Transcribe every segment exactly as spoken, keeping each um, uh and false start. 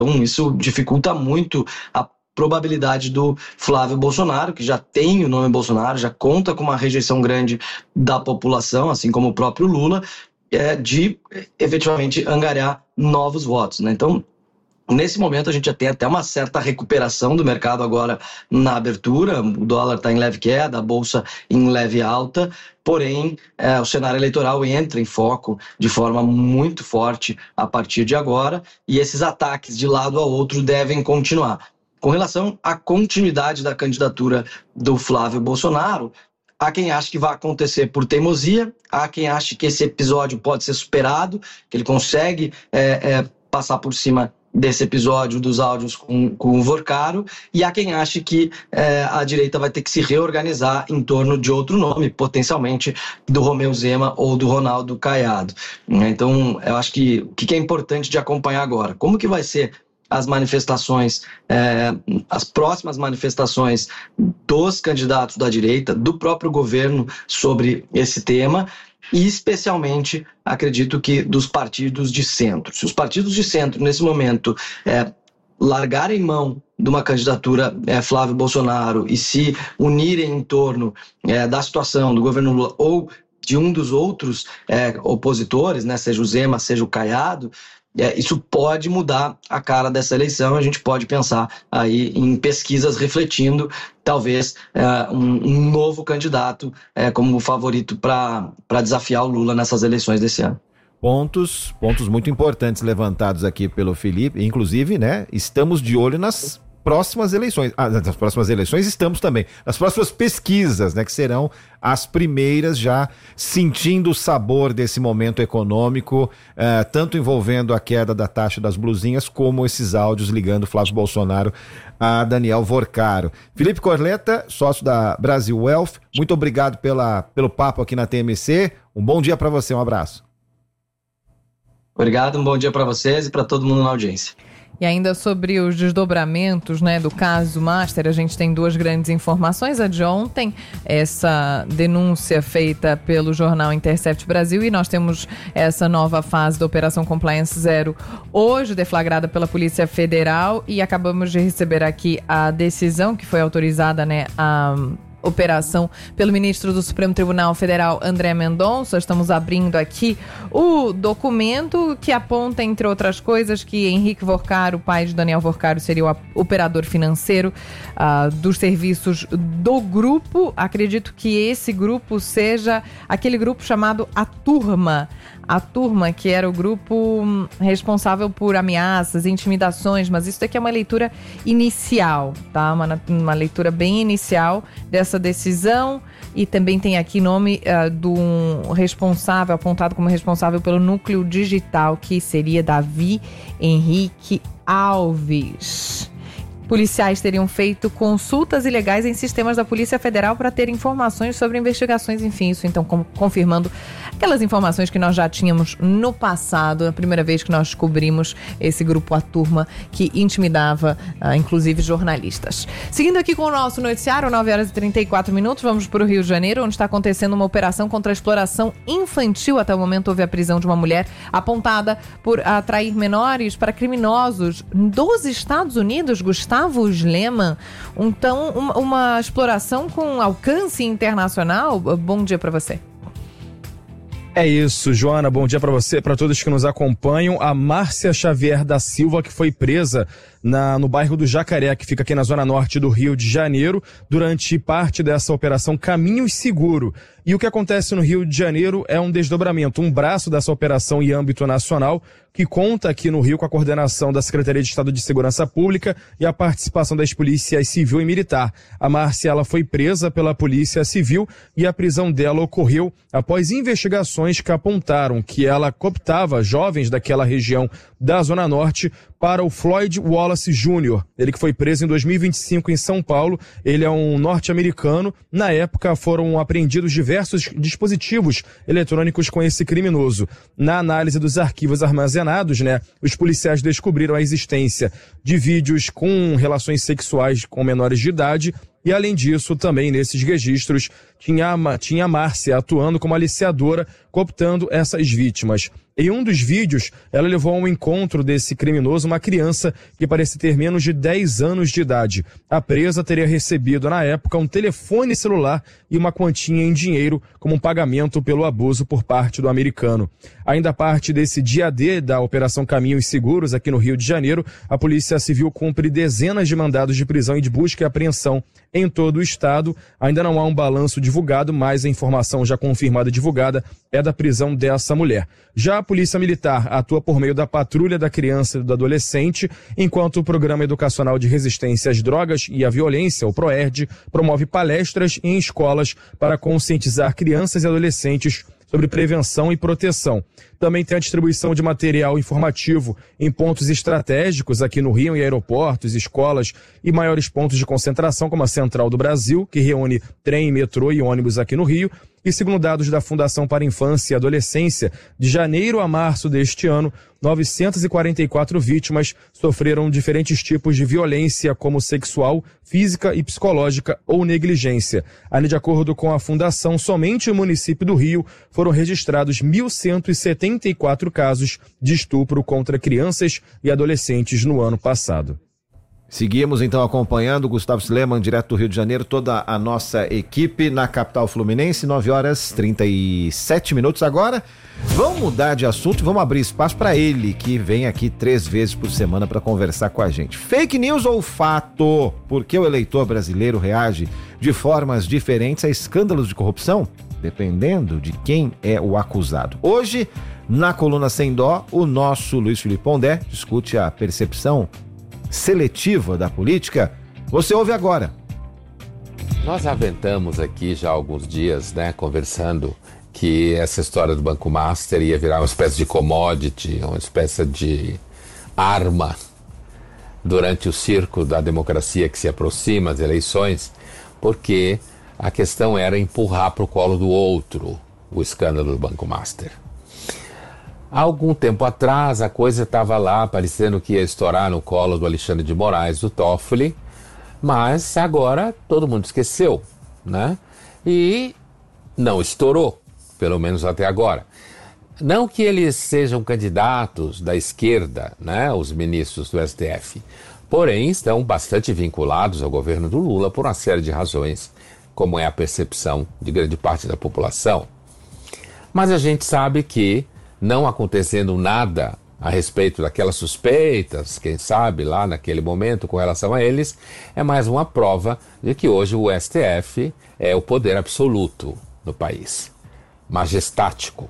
isso dificulta muito a probabilidade do Flávio Bolsonaro, que já tem o nome Bolsonaro, já conta com uma rejeição grande da população, assim como o próprio Lula, é, de efetivamente angariar novos votos, né? Então, nesse momento, a gente já tem até uma certa recuperação do mercado agora na abertura, o dólar está em leve queda, a bolsa em leve alta, porém, é, o cenário eleitoral entra em foco de forma muito forte a partir de agora, e esses ataques de lado a outro devem continuar. Com relação à continuidade da candidatura do Flávio Bolsonaro, há quem acha que vai acontecer por teimosia, há quem acha que esse episódio pode ser superado, que ele consegue é, é, passar por cima desse episódio dos áudios com, com o Vorcaro, e há quem ache que é, a direita vai ter que se reorganizar em torno de outro nome, potencialmente do Romeu Zema ou do Ronaldo Caiado. Então, eu acho que o que é importante de acompanhar agora? Como que vai ser as manifestações, é, as próximas manifestações dos candidatos da direita, do próprio governo sobre esse tema, e especialmente, acredito que dos partidos de centro. Se os partidos de centro, nesse momento, é, largarem mão de uma candidatura é, Flávio Bolsonaro e se unirem em torno é, da situação do governo Lula ou de um dos outros é, opositores, né, seja o Zema, seja o Caiado, É, isso pode mudar a cara dessa eleição. A gente pode pensar aí em pesquisas refletindo talvez é, um, um novo candidato é, como favorito para desafiar o Lula nessas eleições desse ano. Pontos, pontos muito importantes levantados aqui pelo Felipe, inclusive, né, estamos de olho nas próximas eleições, ah, nas próximas eleições estamos também, nas próximas pesquisas, né, que serão as primeiras já sentindo o sabor desse momento econômico, eh, tanto envolvendo a queda da taxa das blusinhas, como esses áudios ligando Flávio Bolsonaro a Daniel Vorcaro. Felipe Corleta, sócio da Brasil Wealth, muito obrigado pela, pelo papo aqui na T M C, um bom dia para você, um abraço. Obrigado, um bom dia para vocês e para todo mundo na audiência. E ainda sobre os desdobramentos, né, do caso Master, a gente tem duas grandes informações. A de ontem, essa denúncia feita pelo jornal Intercept Brasil, e nós temos essa nova fase da Operação Compliance Zero hoje, deflagrada pela Polícia Federal, e acabamos de receber aqui a decisão que foi autorizada, né, a operação pelo ministro do Supremo Tribunal Federal, André Mendonça. Estamos abrindo aqui o documento que aponta, entre outras coisas, que Henrique Vorcaro, pai de Daniel Vorcaro, seria o operador financeiro uh, dos serviços do grupo. Acredito que esse grupo seja aquele grupo chamado A Turma. A Turma, que era o grupo responsável por ameaças, intimidações, mas isso daqui é uma leitura inicial, tá? Uma, uma leitura bem inicial dessa decisão, e também tem aqui nome uh, do um responsável, apontado como responsável pelo núcleo digital, que seria Davi Henrique Alves. Policiais teriam feito consultas ilegais em sistemas da Polícia Federal para ter informações sobre investigações, enfim, isso então com, confirmando aquelas informações que nós já tínhamos no passado, a primeira vez que nós descobrimos esse grupo, A Turma, que intimidava, uh, inclusive, jornalistas. Seguindo aqui com o nosso noticiário, nove horas e trinta e quatro minutos, vamos para o Rio de Janeiro, onde está acontecendo uma operação contra a exploração infantil. Até o momento houve a prisão de uma mulher apontada por atrair menores para criminosos dos Estados Unidos, Gustavo Lehmann. Então, uma, uma exploração com alcance internacional. Bom dia para você. É isso, Joana, bom dia para você, para todos que nos acompanham. A Márcia Xavier da Silva, que foi presa na, no bairro do Jacaré, que fica aqui na zona norte do Rio de Janeiro, durante parte dessa operação Caminhos Seguro. E o que acontece no Rio de Janeiro é um desdobramento, um braço dessa operação em âmbito nacional, que conta aqui no Rio com a coordenação da Secretaria de Estado de Segurança Pública e a participação das polícias civil e militar. A Márcia, ela foi presa pela Polícia Civil, e a prisão dela ocorreu após investigações que apontaram que ela cooptava jovens daquela região da Zona Norte para o Floyd Wallace Júnior Ele que foi preso em dois mil e vinte e cinco em São Paulo. Ele é um norte-americano. Na época foram apreendidos diversos dispositivos eletrônicos com esse criminoso. Na análise dos arquivos armazenados, né, os policiais descobriram a existência de vídeos com relações sexuais com menores de idade, E, além disso, também nesses registros, tinha a, tinha a Márcia atuando como aliciadora, cooptando essas vítimas. Em um dos vídeos, ela levou ao encontro desse criminoso uma criança que parecia ter menos de dez anos de idade. A presa teria recebido, na época, um telefone celular e uma quantia em dinheiro como um pagamento pelo abuso por parte do americano. Ainda parte desse dia D da Operação Caminhos Seguros, aqui no Rio de Janeiro, a Polícia Civil cumpre dezenas de mandados de prisão e de busca e apreensão em todo o estado. Ainda não há um balanço divulgado, mas a informação já confirmada e divulgada é da prisão dessa mulher. Já a Polícia Militar atua por meio da Patrulha da Criança e do Adolescente, enquanto o Programa Educacional de Resistência às Drogas e à Violência, o PROERD, promove palestras em escolas para conscientizar crianças e adolescentes sobre prevenção e proteção. Também tem a distribuição de material informativo em pontos estratégicos aqui no Rio, em aeroportos, escolas e maiores pontos de concentração, como a Central do Brasil, que reúne trem, metrô e ônibus aqui no Rio. E segundo dados da Fundação para a Infância e Adolescência, de janeiro a março deste ano, novecentas e quarenta e quatro vítimas sofreram diferentes tipos de violência, como sexual, física e psicológica ou negligência. Ainda de acordo com a Fundação, somente no município do Rio foram registrados mil cento e setenta e quatro casos de estupro contra crianças e adolescentes no ano passado. Seguimos então acompanhando o Gustavo Sleman, direto do Rio de Janeiro, toda a nossa equipe na capital fluminense, nove horas e trinta e sete minutos agora. Vamos mudar de assunto e vamos abrir espaço para ele, que vem aqui três vezes por semana para conversar com a gente. Fake news ou fato? Por que o eleitor brasileiro reage de formas diferentes a escândalos de corrupção? Dependendo de quem é o acusado. Hoje, na coluna Sem Dó, o nosso Luiz Felipe Pondé discute a percepção seletiva da política. Você ouve agora. Nós aventamos aqui já há alguns dias, né, conversando, que essa história do Banco Master ia virar uma espécie de commodity, uma espécie de arma durante o circo da democracia que se aproxima, as eleições, porque a questão era empurrar para o colo do outro o escândalo do Banco Master. Há algum tempo atrás, a coisa estava lá, parecendo que ia estourar no colo do Alexandre de Moraes, do Toffoli, mas agora todo mundo esqueceu, né? E não estourou, pelo menos até agora. Não que eles sejam candidatos da esquerda, né, os ministros do S T F, porém estão bastante vinculados ao governo do Lula por uma série de razões, como é a percepção de grande parte da população. Mas a gente sabe que, não acontecendo nada a respeito daquelas suspeitas, quem sabe lá naquele momento com relação a eles, é mais uma prova de que hoje o S T F é o poder absoluto no país, majestático.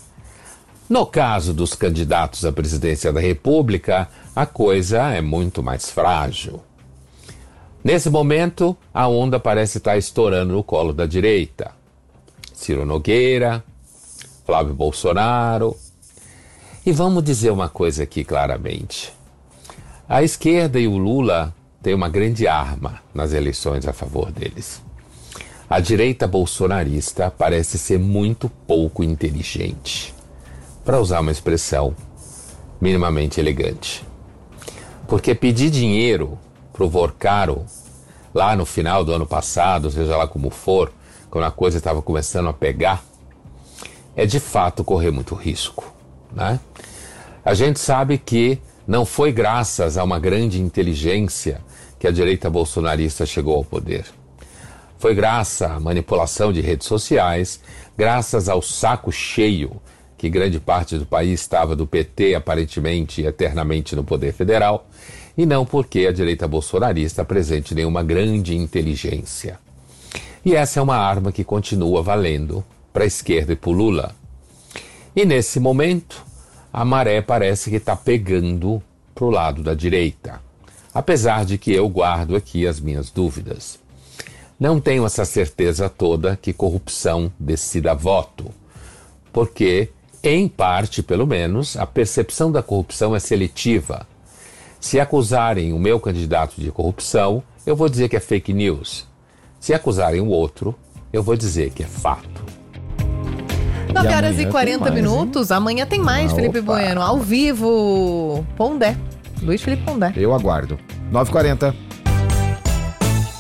No caso dos candidatos à presidência da República, a coisa é muito mais frágil. Nesse momento, a onda parece estar estourando no colo da direita. Ciro Nogueira, Flávio Bolsonaro. E vamos dizer uma coisa aqui claramente. A esquerda e o Lula têm uma grande arma nas eleições a favor deles. A direita bolsonarista parece ser muito pouco inteligente, para usar uma expressão minimamente elegante. Porque pedir dinheiro para o Vorcaro, lá no final do ano passado, seja lá como for, quando a coisa estava começando a pegar, é de fato correr muito risco, né? A gente sabe que não foi graças a uma grande inteligência que a direita bolsonarista chegou ao poder. Foi graças à manipulação de redes sociais, graças ao saco cheio que grande parte do país estava do P T, aparentemente e eternamente no poder federal, e não porque a direita bolsonarista apresente nenhuma grande inteligência. E essa é uma arma que continua valendo para a esquerda e para o Lula. E nesse momento, a maré parece que está pegando para o lado da direita, apesar de que eu guardo aqui as minhas dúvidas. Não tenho essa certeza toda que corrupção decida voto, porque, em parte pelo menos, a percepção da corrupção é seletiva. Se acusarem o meu candidato de corrupção, eu vou dizer que é fake news. Se acusarem o outro, eu vou dizer que é fato. nove horas e quarenta minutos. Amanhã tem mais, ah, Felipe opa. Bueno. Ao vivo. Pondé. Luiz Felipe Pondé. Eu aguardo. nove e quarenta.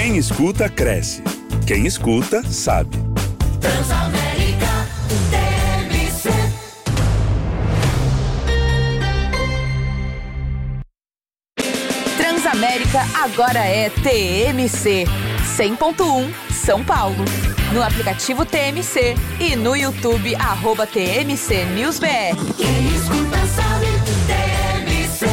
Quem escuta, cresce. Quem escuta, sabe. Transamérica T M C. Transamérica agora é T M C cem ponto um São Paulo. No aplicativo T M C e no YouTube, arroba T M C News B R. Quem escuta sabe, T M C.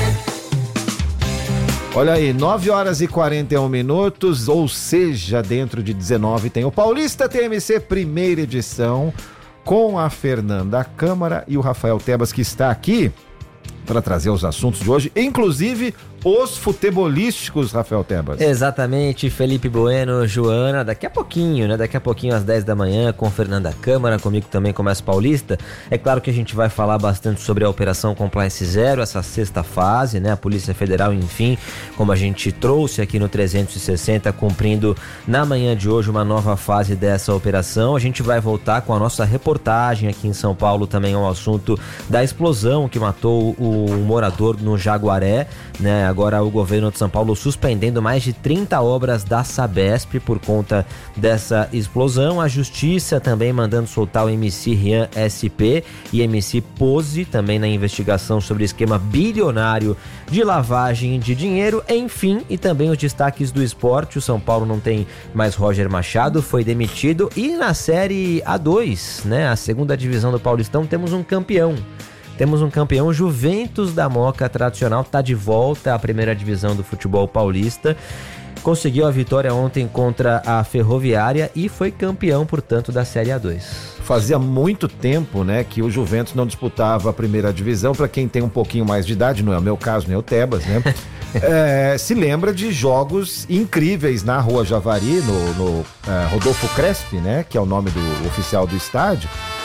Olha aí, nove horas e quarenta e um minutos, ou seja, dentro de dezenove tem o Paulista T M C, primeira edição, com a Fernanda Câmara e o Rafael Tebas, que está aqui para trazer os assuntos de hoje, inclusive os futebolísticos, Rafael Tebas. Exatamente, Felipe Bueno, Joana, daqui a pouquinho, né? Daqui a pouquinho às dez da manhã com Fernanda Câmara, comigo também começa Paulista. É claro que a gente vai falar bastante sobre a Operação Compliance Zero, essa sexta fase, né? A Polícia Federal, enfim, como a gente trouxe aqui no trezentos e sessenta, cumprindo na manhã de hoje uma nova fase dessa operação. A gente vai voltar com a nossa reportagem aqui em São Paulo também ao assunto da explosão que matou o morador no Jaguaré, né? Agora o governo de São Paulo suspendendo mais de trinta obras da Sabesp por conta dessa explosão. A justiça também mandando soltar o M C Rian S P e M C Pose também na investigação sobre o esquema bilionário de lavagem de dinheiro. Enfim, e também os destaques do esporte. O São Paulo não tem mais Roger Machado, foi demitido. E na Série A dois, né, a segunda divisão do Paulistão, temos um campeão. Temos um campeão, Juventus da Moca tradicional, está de volta à primeira divisão do futebol paulista. Conseguiu a vitória ontem contra a Ferroviária e foi campeão, portanto, da Série A dois. Fazia muito tempo, né, que o Juventus não disputava a primeira divisão. Para quem tem um pouquinho mais de idade, não é o meu caso, nem o Tebas, né? é, se lembra de jogos incríveis na Rua Javari, no, no uh, Rodolfo Crespi, né, que é o nome do oficial do estádio.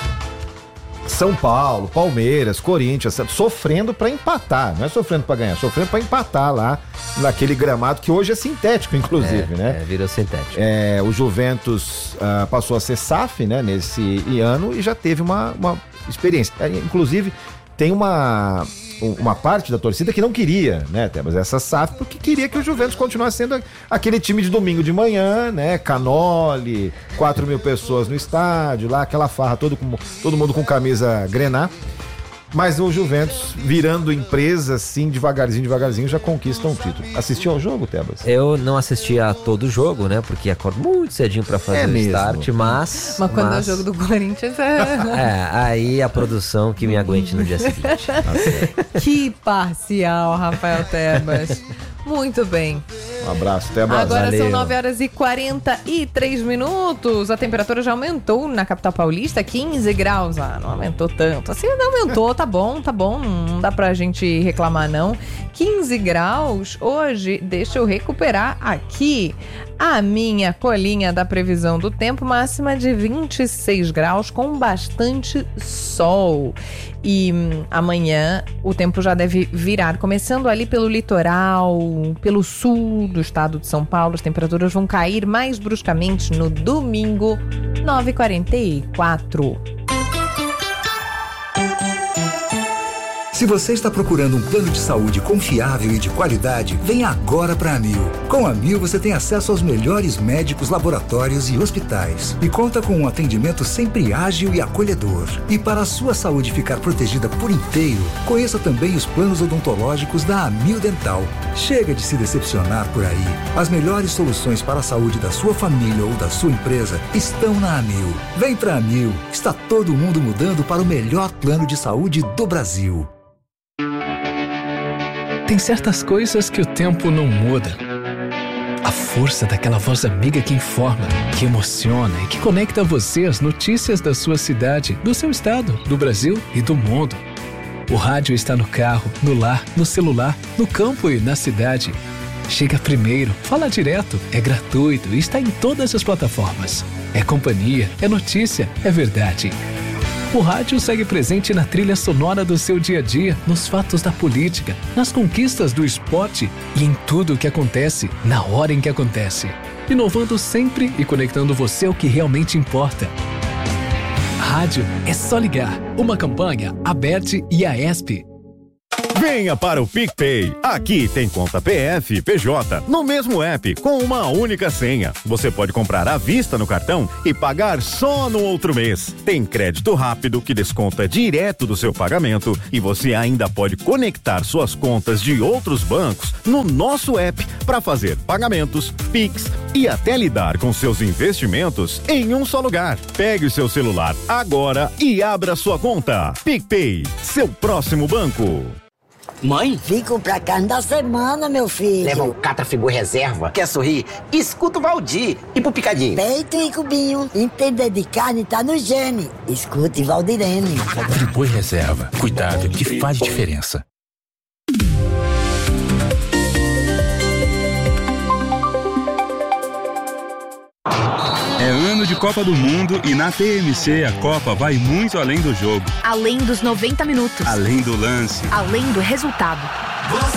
São Paulo, Palmeiras, Corinthians, sofrendo para empatar, não é sofrendo para ganhar, sofrendo para empatar lá naquele gramado que hoje é sintético, inclusive, é, né? É, virou sintético. É, o Juventus uh, passou a ser S A F, né, nesse ano e já teve uma, uma experiência. É, inclusive, tem uma, uma parte da torcida que não queria, né, Tebas, essa S A F, porque queria que o Juventus continuasse sendo aquele time de domingo de manhã, né, Canoli, quatro mil pessoas no estádio, lá aquela farra, todo, com, todo mundo com camisa grená. Mas o Juventus, virando empresa, assim, devagarzinho, devagarzinho, já conquista um título. Assistiu ao jogo, Tebas? Eu não assisti a todo o jogo, né? Porque acordo muito cedinho pra fazer é o mesmo. start, mas... Mas quando mas... é o jogo do Corinthians é... é, aí a produção que me aguente no dia seguinte. Que parcial, Rafael Tebas. Muito bem. Um abraço, Tebas. Agora Valeu. são nove horas e quarenta e três minutos. A temperatura já aumentou na capital paulista, quinze graus. Ah, não aumentou tanto. Assim, não aumentou, tá bom, tá bom. Não dá pra gente reclamar, não. quinze graus hoje. Deixa eu recuperar aqui a minha colinha da previsão do tempo. Máxima de vinte e seis graus com bastante sol. E hum, amanhã o tempo já deve virar, começando ali pelo litoral, pelo sul do estado de São Paulo. As temperaturas vão cair mais bruscamente no domingo, nove e quarenta e quatro. Se você está procurando um plano de saúde confiável e de qualidade, venha agora para a Amil. Com a Amil você tem acesso aos melhores médicos, laboratórios e hospitais. E conta com um atendimento sempre ágil e acolhedor. E para a sua saúde ficar protegida por inteiro, conheça também os planos odontológicos da Amil Dental. Chega de se decepcionar por aí. As melhores soluções para a saúde da sua família ou da sua empresa estão na Amil. Vem para a Amil. Está todo mundo mudando para o melhor plano de saúde do Brasil. Tem certas coisas que o tempo não muda. A força daquela voz amiga que informa, que emociona e que conecta você às notícias da sua cidade, do seu estado, do Brasil e do mundo. O rádio está no carro, no lar, no celular, no campo e na cidade. Chega primeiro, fala direto, é gratuito e está em todas as plataformas. É companhia, é notícia, é verdade. O rádio segue presente na trilha sonora do seu dia a dia, nos fatos da política, nas conquistas do esporte e em tudo o que acontece, na hora em que acontece. Inovando sempre e conectando você ao que realmente importa. Rádio é só ligar. Uma campanha, Aberte e A E S P. Venha para o PicPay. Aqui tem conta P F e P J no mesmo app com uma única senha. Você pode comprar à vista no cartão e pagar só no outro mês. Tem crédito rápido que desconta direto do seu pagamento e você ainda pode conectar suas contas de outros bancos no nosso app para fazer pagamentos, Pix e até lidar com seus investimentos em um só lugar. Pegue o seu celular agora e abra sua conta. PicPay, seu próximo banco. Mãe? Vim comprar carne da semana, meu filho. Leva um Catafibu Reserva. Quer sorrir? Escuta o Valdir. E pro picadinho? Peito e cubinho. Entender de carne tá no gene. Escute Valdirene. Friboi Reserva. Cuidado que faz diferença. É ano de Copa do Mundo e na T M C a Copa vai muito além do jogo. Além dos noventa minutos. Além do lance. Além do resultado.